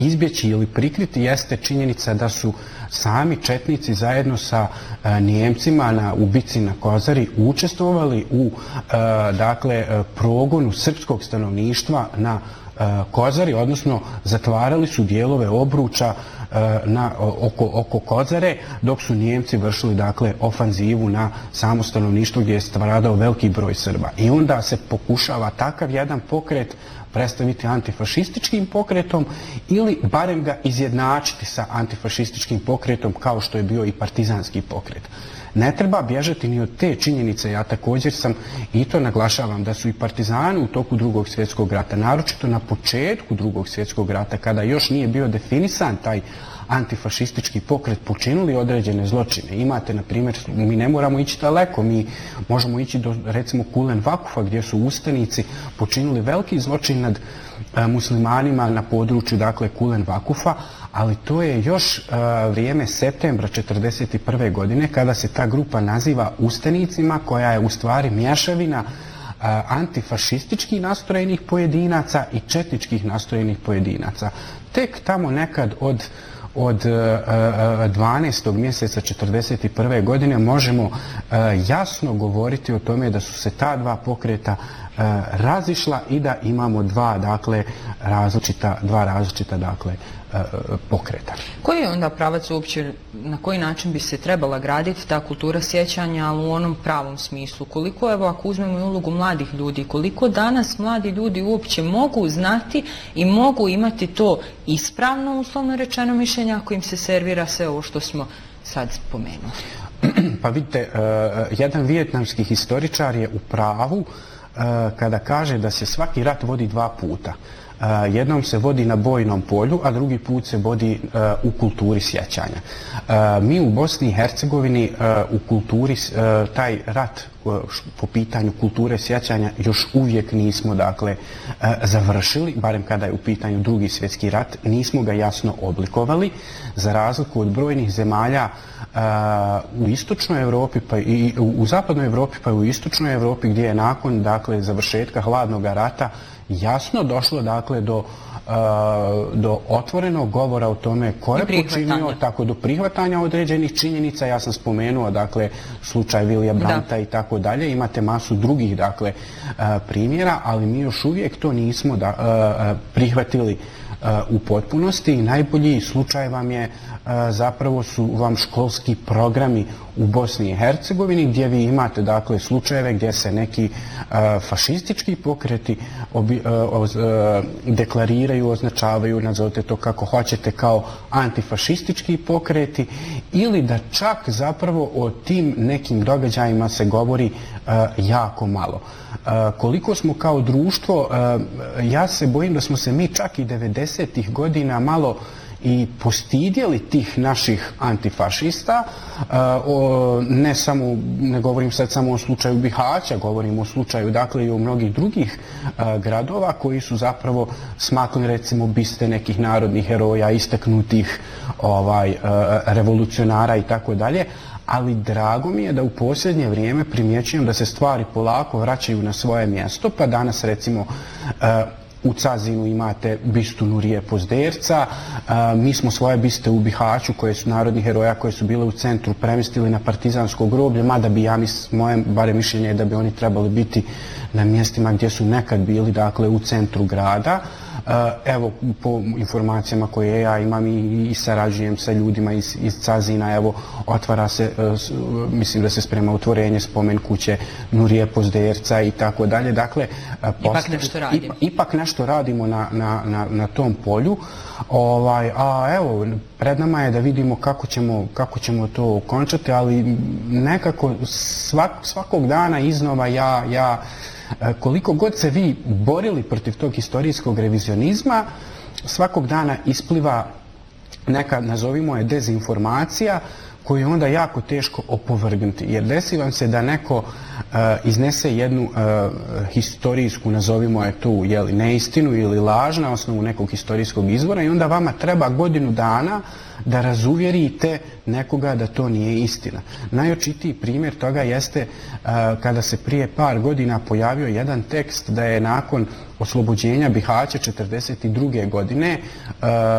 izbjeći ili prikriti jeste činjenica da su sami četnici zajedno sa Nijemcima u bici na Kozari učestvovali u progonu srpskog stanovništva na Kozari, odnosno zatvarali su dijelove obruča oko Kozare, dok su Nijemci vršili ofanzivu na samo stanovništvo gdje je stradao veliki broj Srba. I onda se pokušava takav jedan pokret predstaviti antifašističkim pokretom ili barem ga izjednačiti sa antifašističkim pokretom kao što je bio i partizanski pokret. Ne treba bježati ni od te činjenice, ja također sam i to naglašavam da su i partizani u toku Drugog svjetskog rata, naročito na početku Drugog svjetskog rata, kada još nije bio definisan taj antifašistički pokret, počinili određene zločine. Imate, na primjer, mi ne moramo ići daleko, mi možemo ići do, recimo, Kulen Vakufa, gdje su ustanici počinili veliki zločin nad muslimanima na području, Kulen Vakufa, ali to je još vrijeme septembra 1941. godine, kada se ta grupa naziva ustanicima, koja je u stvari mješavina antifašističkih nastrojenih pojedinaca i četničkih nastrojenih pojedinaca. Tek tamo nekad od 12. mjeseca 1941. godine možemo jasno govoriti o tome da su se ta dva pokreta razišla i da imamo dva različita pokreta. Koji je onda pravac uopće, na koji način bi se trebala graditi ta kultura sjećanja, ali u onom pravom smislu? Koliko, evo, ako uzmemo i ulogu mladih ljudi, koliko danas mladi ljudi uopće mogu znati i mogu imati to ispravno, uslovno rečeno, mišljenje ako im se servira sve ovo što smo sad spomenuli? Pa vidite, jedan vijetnamski historičar je u pravu kada kaže da se svaki rat vodi dva puta. Jednom se vodi na bojnom polju, a drugi put se vodi u kulturi sjećanja. Mi u Bosni i Hercegovini u kulturi taj rat po pitanju kulture sjećanja još uvijek nismo završili, barem kada je u pitanju Drugi svjetski rat, nismo ga jasno oblikovali, za razliku od brojnih zemalja u istočnoj Europi, pa i u zapadnoj Europi, pa i u istočnoj Europi, gdje je nakon završetka hladnog rata jasno došlo do otvorenog govora o tome ko je počinio, tako do prihvatanja određenih činjenica. Ja sam spomenuo slučaj Vilija Brandta i tako dalje. Imate masu drugih primjera, ali mi još uvijek to nismo prihvatili u potpunosti i najbolji slučaj vam je zapravo su vam školski programi u Bosni i Hercegovini, gdje vi imate slučajeve gdje se neki fašistički pokreti deklariraju, označavaju, nazovite to kako hoćete, kao antifašistički pokreti, ili da čak zapravo o tim nekim događajima se govori jako malo. Koliko smo kao društvo, ja se bojim da smo se mi čak i 90-ih godina malo i postidjeli tih naših antifašista, ne govorim sad samo o slučaju Bihaća, govorim o slučaju i o mnogih drugih gradova koji su zapravo smakli, recimo, biste nekih narodnih heroja, istaknutih revolucionara i tako dalje, ali drago mi je da u posljednje vrijeme primjećujem da se stvari polako vraćaju na svoje mjesto, pa danas, recimo, u Cazinu imate bistu Nurije Pozderca, mi smo svoje biste u Bihaću, koje su narodnih heroja koje su bile u centru, premjestili na partizansko groblje, mada bi moje bare mišljenje je da bi oni trebali biti na mjestima gdje su nekad bili, u centru grada. Evo, po informacijama koje ja imam i sarađujem sa ljudima iz Cazina, evo, otvara se, mislim da se sprema otvorenje spomen kuće Nurije Pozderca i tako dalje. Dakle, ipak nešto radimo na tom polju. A evo, pred nama je da vidimo kako ćemo to okončati, ali nekako svakog dana iznova ja koliko god se vi borili protiv tog historijskog revizionizma, svakog dana ispliva neka, nazovimo je, dezinformacija koju je onda jako teško opovrgnuti. Jer desi vam se da neko iznese jednu historijsku, nazovimo je tu, neistinu ili laž na osnovu nekog historijskog izvora i onda vama treba godinu dana da razuvjerite nekoga da to nije istina. Najočitiji primjer toga jeste kada se prije par godina pojavio jedan tekst da je nakon oslobođenja Bihaća 1942. godine